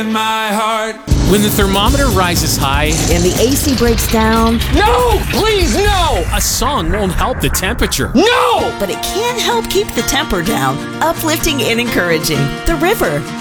in my heart. When the thermometer rises high and the AC breaks down. No! Please, no! A song won't help the temperature. No! But it can help keep the temper down, uplifting and encouraging. The River,